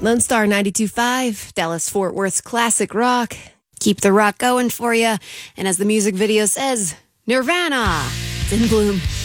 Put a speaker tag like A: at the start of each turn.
A: Lone Star 92.5, Dallas-Fort Worth's classic rock. Keep the rock going for you. And as the music video says, Nirvana, it's in bloom.